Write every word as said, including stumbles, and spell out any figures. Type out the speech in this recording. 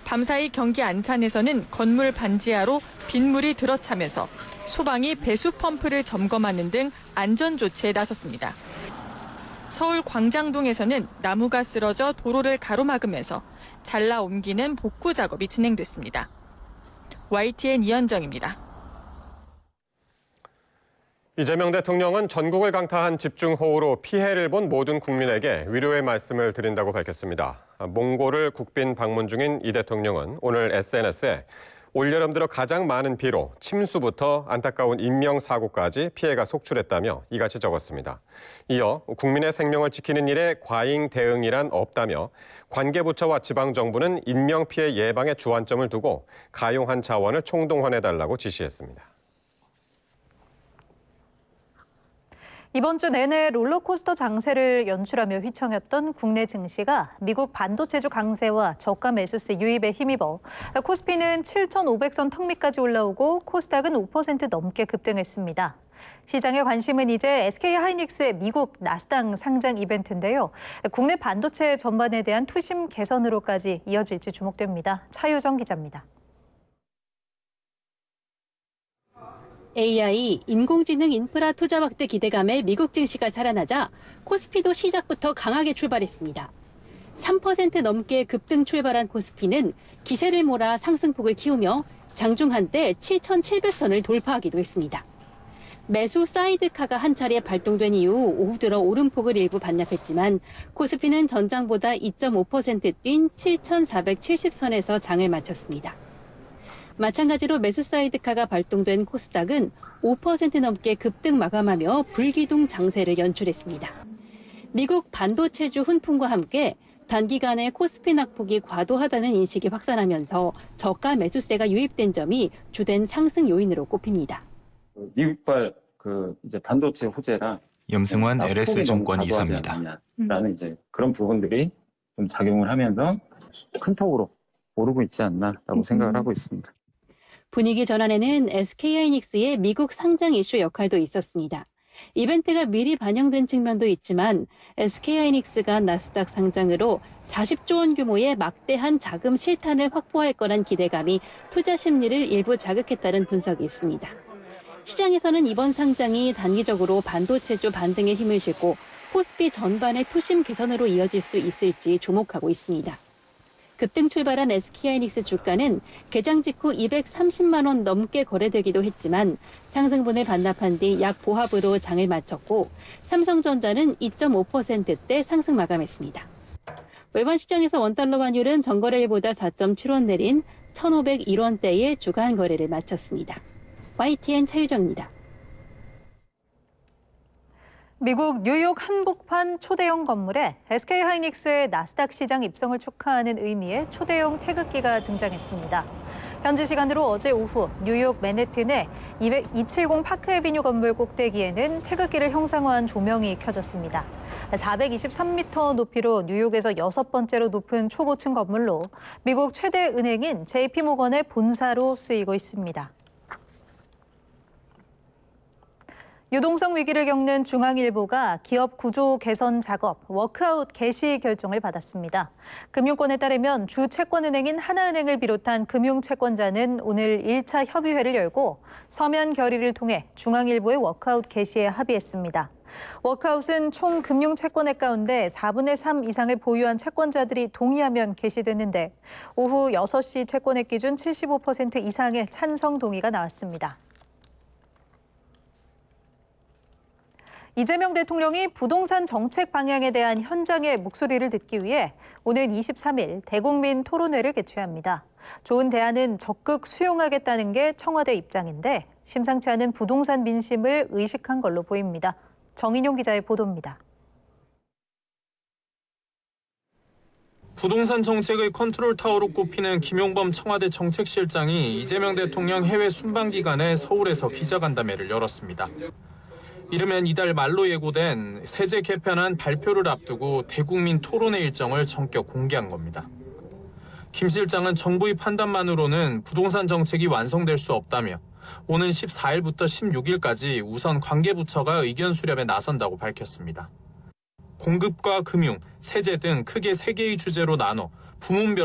밤사이 경기 안산에서는 건물 반지하로 빗물이 들어차면서 소방이 배수 펌프를 점검하는 등 안전 조치에 나섰습니다. 서울 광장동에서는 나무가 쓰러져 도로를 가로막으면서 잘라 옮기는 복구 작업이 진행됐습니다. 와이티엔 이현정입니다. 이재명 대통령은 전국을 강타한 집중호우로 피해를 본 모든 국민에게 위로의 말씀을 드린다고 밝혔습니다. 몽골을 국빈 방문 중인 이 대통령은 오늘 에스엔에스에 올여름 들어 가장 많은 비로 침수부터 안타까운 인명사고까지 피해가 속출했다며 이같이 적었습니다. 이어 국민의 생명을 지키는 일에 과잉 대응이란 없다며 관계부처와 지방정부는 인명피해 예방에 주안점을 두고 가용한 자원을 총동원해달라고 지시했습니다. 이번 주 내내 롤러코스터 장세를 연출하며 휘청였던 국내 증시가 미국 반도체주 강세와 저가 매수세 유입에 힘입어 코스피는 칠천오백 선 턱 밑까지 올라오고 코스닥은 오 퍼센트 넘게 급등했습니다. 시장의 관심은 이제 에스케이하이닉스의 미국 나스닥 상장 이벤트인데요. 국내 반도체 전반에 대한 투심 개선으로까지 이어질지 주목됩니다. 차유정 기자입니다. 에이아이, 인공지능 인프라 투자 확대 기대감에 미국 증시가 살아나자 코스피도 시작부터 강하게 출발했습니다. 삼 퍼센트 넘게 급등 출발한 코스피는 기세를 몰아 상승폭을 키우며 장중 한때 칠천칠백 선을 돌파하기도 했습니다. 매수 사이드카가 한 차례 발동된 이후 오후 들어 오름폭을 일부 반납했지만 코스피는 전장보다 이 점 오 퍼센트 뛴 칠천사백칠십 선에서 장을 마쳤습니다. 마찬가지로 매수 사이드카가 발동된 코스닥은 오 퍼센트 넘게 급등 마감하며 불기둥 장세를 연출했습니다. 미국 반도체주 훈풍과 함께 단기간에 코스피 낙폭이 과도하다는 인식이 확산하면서 저가 매수세가 유입된 점이 주된 상승 요인으로 꼽힙니다. 미국발 그 이제 반도체 호재라 염승환 엘에스증권 이사입니다. 라는 이제 그런 부분들이 좀 작용을 하면서 큰 폭으로 오르고 있지 않나라고 생각을 하고 있습니다. 분위기 전환에는 에스케이하이닉스의 미국 상장 이슈 역할도 있었습니다. 이벤트가 미리 반영된 측면도 있지만 에스케이하이닉스가 나스닥 상장으로 사십조 원 규모의 막대한 자금 실탄을 확보할 거란 기대감이 투자 심리를 일부 자극했다는 분석이 있습니다. 시장에서는 이번 상장이 단기적으로 반도체주 반등에 힘을 실고 코스피 전반의 투심 개선으로 이어질 수 있을지 주목하고 있습니다. 급등 출발한 에스케이하이닉스 주가는 개장 직후 이백삼십만 원 넘게 거래되기도 했지만 상승분을 반납한 뒤 약 보합으로 장을 마쳤고 삼성전자는 이 점 오 퍼센트대 상승 마감했습니다. 외환 시장에서 원달러 환율은 전거래일보다 사 점 칠 원 내린 천오백일 원대의 주간 거래를 마쳤습니다. 와이티엔 차유정입니다. 미국 뉴욕 한복판 초대형 건물에 에스케이하이닉스의 나스닥 시장 입성을 축하하는 의미의 초대형 태극기가 등장했습니다. 현지 시간으로 어제 오후 뉴욕 맨해튼의 이백이십칠 파크애비뉴 건물 꼭대기에는 태극기를 형상화한 조명이 켜졌습니다. 사백이십삼 미터 높이로 뉴욕에서 여섯 번째로 높은 초고층 건물로 미국 최대 은행인 제이피모건의 본사로 쓰이고 있습니다. 유동성 위기를 겪는 중앙일보가 기업 구조 개선 작업 워크아웃 개시 결정을 받았습니다. 금융권에 따르면 주 채권은행인 하나은행을 비롯한 금융채권자는 오늘 일 차 협의회를 열고 서면 결의를 통해 중앙일보의 워크아웃 개시에 합의했습니다. 워크아웃은 총 금융채권액 가운데 사분의 삼 이상을 보유한 채권자들이 동의하면 개시되는데 오후 여섯 시 채권액 기준 칠십오 퍼센트 이상의 찬성 동의가 나왔습니다. 이재명 대통령이 부동산 정책 방향에 대한 현장의 목소리를 듣기 위해 오는 이십삼 일 대국민 토론회를 개최합니다. 좋은 대안은 적극 수용하겠다는 게 청와대 입장인데 심상치 않은 부동산 민심을 의식한 걸로 보입니다. 정인용 기자의 보도입니다. 부동산 정책의 컨트롤 타워로 꼽히는 김용범 청와대 정책실장이 이재명 대통령 해외 순방 기간에 서울에서 기자간담회를 열었습니다. 이르면 이달 말로 예고된 세제 개편안 발표를 앞두고 대국민 토론회 일정을 전격 공개한 겁니다. 김 실장은 정부의 판단만으로는 부동산 정책이 완성될 수 없다며 오는 십사 일부터 십육 일까지 우선 관계부처가 의견 수렴에 나선다고 밝혔습니다. 공급과 금융, 세제 등 크게 세 개의 주제로 나눠 부문별